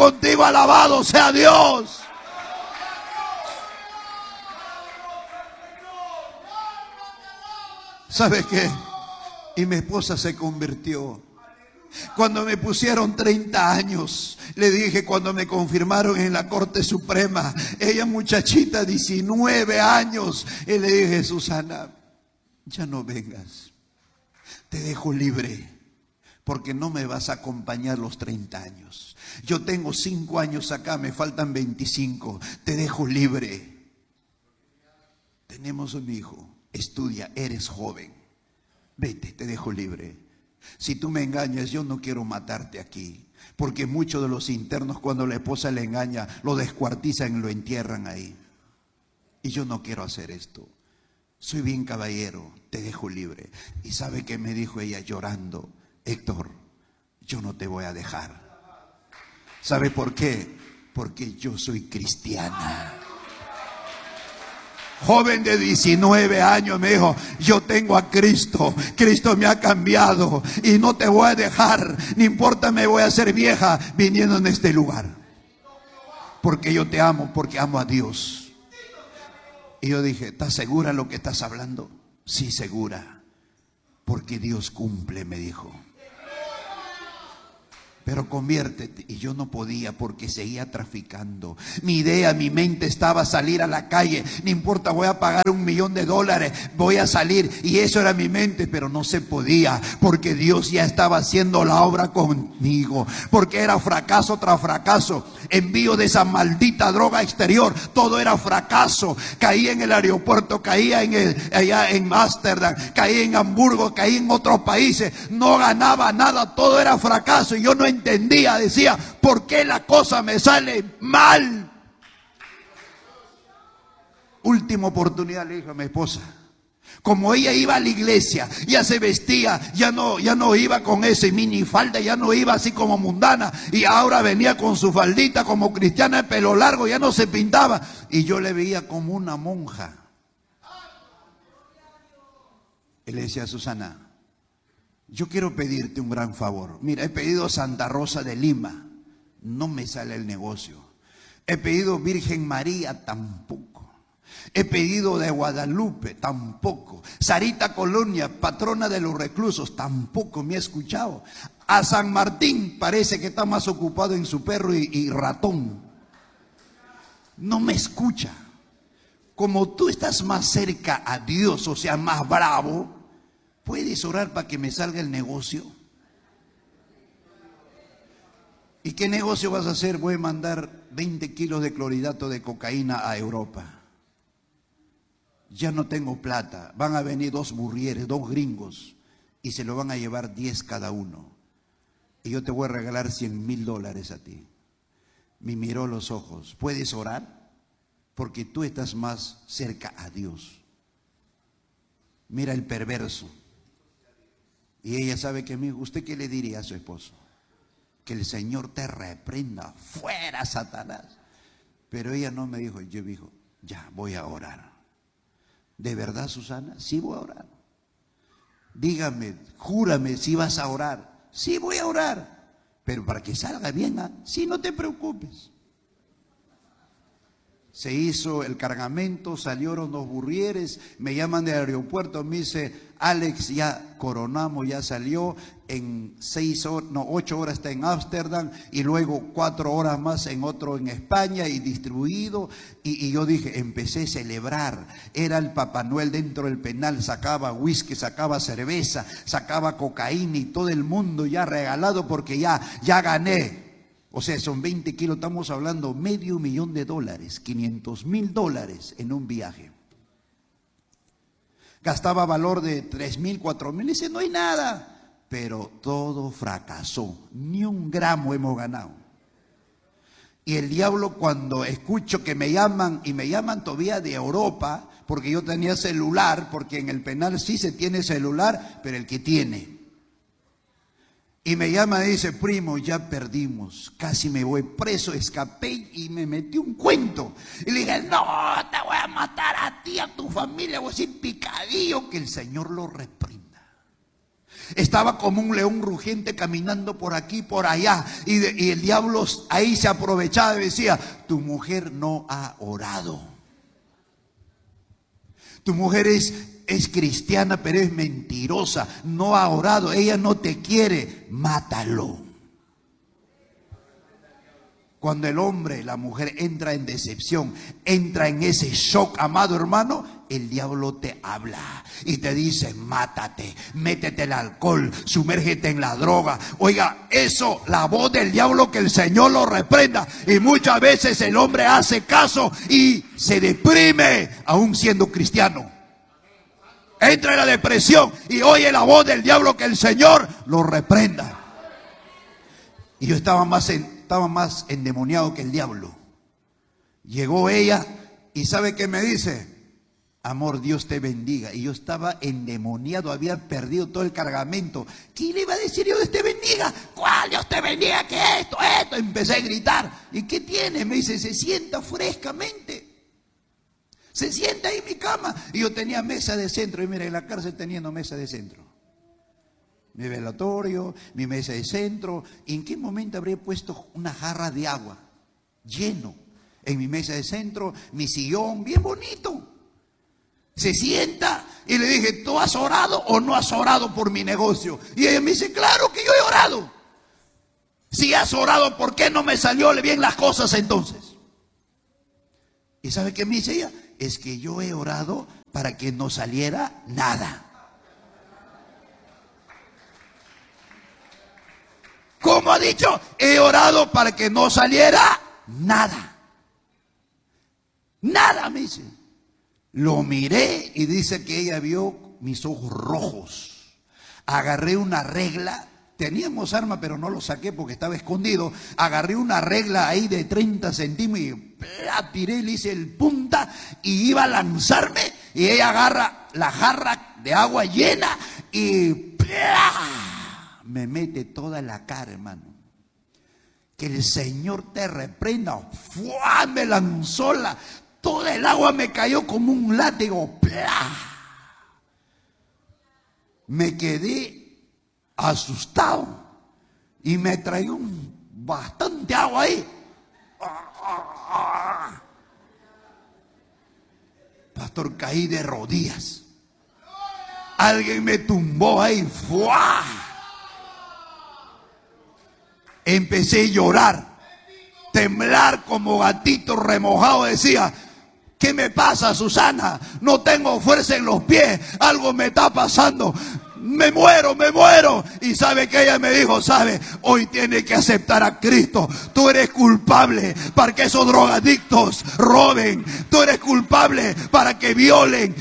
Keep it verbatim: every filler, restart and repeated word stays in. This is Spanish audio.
contigo, alabado sea Dios. ¿Sabe qué? Y mi esposa se convirtió. Cuando me pusieron treinta años, le dije, cuando me confirmaron en la Corte Suprema, ella muchachita, diecinueve años, y le dije, Susana, ya no vengas, te dejo libre, porque no me vas a acompañar los treinta años. Yo tengo cinco años acá, me faltan veinticinco, te dejo libre. Tenemos un hijo, estudia, eres joven, vete, te dejo libre. Si tú me engañas, yo no quiero matarte aquí, porque muchos de los internos, cuando la esposa le engaña, lo descuartizan y lo entierran ahí. Y yo no quiero hacer esto. Soy bien caballero, te dejo libre. Y ¿sabe qué me dijo ella llorando? Héctor, yo no te voy a dejar. ¿Sabe por qué? Porque yo soy cristiana. Joven de diecinueve años me dijo, yo tengo a Cristo, Cristo me ha cambiado y no te voy a dejar, no importa, me voy a hacer vieja viniendo en este lugar, porque yo te amo, porque amo a Dios. Y yo dije, ¿estás segura lo que estás hablando? Sí, segura, porque Dios cumple, me dijo. Pero conviértete. Y yo no podía, porque seguía traficando. Mi idea, mi mente estaba salir a la calle. No importa, voy a pagar un millón de dólares, voy a salir. Y eso era mi mente, pero no se podía, porque Dios ya estaba haciendo la obra conmigo. Porque era fracaso tras fracaso. Envío de esa maldita droga exterior, todo era fracaso. Caí en el aeropuerto, caía en el, allá en Ámsterdam, caí en Hamburgo, caí en otros países. No ganaba nada, todo era fracaso. Y yo no entendía, decía, ¿por qué la cosa me sale mal? Última oportunidad le dije a mi esposa, como ella iba a la iglesia, ya se vestía, ya no, ya no iba con ese minifalda, ya no iba así como mundana, y ahora venía con su faldita como cristiana de pelo largo, ya no se pintaba, y yo le veía como una monja. Y le decía, Susana, yo quiero pedirte un gran favor. Mira, he pedido Santa Rosa de Lima, no me sale el negocio. He pedido Virgen María, tampoco. He pedido de Guadalupe, tampoco. Sarita Colonia, patrona de los reclusos, tampoco me ha escuchado. A San Martín parece que está más ocupado en su perro y, y ratón. No me escucha. Como tú estás más cerca a Dios, o sea, más bravo, ¿puedes orar para que me salga el negocio? ¿Y qué negocio vas a hacer? Voy a mandar veinte kilos de clorhidrato de cocaína a Europa. Ya no tengo plata. Van a venir dos burrieres, dos gringos, y se lo van a llevar diez cada uno. Y yo te voy a regalar cien mil dólares a ti. Me miró los ojos. ¿Puedes orar? Porque tú estás más cerca a Dios. Mira el perverso. Y ella sabe que, amigo, ¿usted qué le diría a su esposo? Que el Señor te reprenda, fuera Satanás. Pero ella no me dijo, yo dijo, ya voy a orar. ¿De verdad, Susana? Sí voy a orar. Dígame, júrame si vas a orar. Sí voy a orar, pero para que salga bien, ¿eh? Sí, no te preocupes. Se hizo el cargamento, salieron los burrieres, me llaman del aeropuerto, me dice, Alex, ya coronamos, ya salió, en seis horas, no, ocho horas está en Ámsterdam, y luego cuatro horas más en otro en España, y distribuido, y, y yo dije, empecé a celebrar. Era el Papá Noel dentro del penal, sacaba whisky, sacaba cerveza, sacaba cocaína, y todo el mundo ya regalado, porque ya, ya gané. O sea, son veinte kilos, estamos hablando medio millón de dólares, quinientos mil dólares en un viaje. Gastaba valor de tres mil, cuatro mil, dice, no hay nada. Pero todo fracasó, ni un gramo hemos ganado. Y el diablo, cuando escucho que me llaman, y me llaman todavía de Europa, porque yo tenía celular, porque en el penal sí se tiene celular, pero el que tiene. Y me llama y dice, primo, ya perdimos, casi me voy preso, escapé y me metí un cuento. Y le dije, no, te voy a matar a ti, a tu familia, voy a decir picadillo, que el Señor lo reprenda. Estaba como un león rugiente caminando por aquí, por allá. Y, de, y el diablo ahí se aprovechaba y decía: tu mujer no ha orado. Tu mujer es, es cristiana, pero es mentirosa. No ha orado. Ella no te quiere. Mátalo. Cuando el hombre, la mujer entra en decepción, entra en ese shock, amado hermano, el diablo te habla y te dice: mátate, métete el alcohol, sumérgete en la droga. Oiga, eso, la voz del diablo, que el Señor lo reprenda. Y muchas veces el hombre hace caso y se deprime, aún siendo cristiano. Entra en la depresión y oye la voz del diablo, que el Señor lo reprenda. Y yo estaba más en... estaba más endemoniado que el diablo. Llegó ella y ¿sabe qué me dice? Amor, Dios te bendiga. Y yo estaba endemoniado, había perdido todo el cargamento. ¿Qué le iba a decir yo? Dios te bendiga. ¿Cuál Dios te bendiga? ¿Qué esto? Esto. Empecé a gritar. ¿Y qué tiene? Me dice: se sienta frescamente. Se sienta ahí en mi cama. Y yo tenía mesa de centro. Y mira, en la cárcel teniendo mesa de centro. Mi velatorio, mi mesa de centro. ¿En qué momento habría puesto una jarra de agua lleno en mi mesa de centro? Mi sillón bien bonito. Se sienta y le dije: ¿tú has orado o no has orado por mi negocio? Y ella me dice: claro que yo he orado. Si has orado, ¿por qué no me salió bien las cosas entonces? ¿Y sabe qué me dice ella? Es que yo he orado para que no saliera nada. ¿Cómo ha dicho? He orado para que no saliera nada. Nada, me dice. Lo miré y dice que ella vio mis ojos rojos. Agarré una regla. Teníamos arma, pero no lo saqué porque estaba escondido. Agarré una regla ahí de treinta centímetros y la tiré, le hice el punta y iba a lanzarme. Y ella agarra la jarra de agua llena y ¡plá! Me mete toda la cara, hermano. Que el Señor te reprenda. ¡Fua! Me lanzó la... Toda el agua me cayó como un látigo. ¡Plá! Me quedé asustado y me traía un, bastante agua ahí. Pastor, caí de rodillas. Alguien me tumbó ahí. ¡Fua! Empecé a llorar, temblar como gatito remojado. Decía: ¿qué me pasa, Susana? No tengo fuerza en los pies, algo me está pasando. Me muero, me muero. Y sabe que ella me dijo: sabe, hoy tiene que aceptar a Cristo. Tú eres culpable para que esos drogadictos roben. Tú eres culpable para que violen.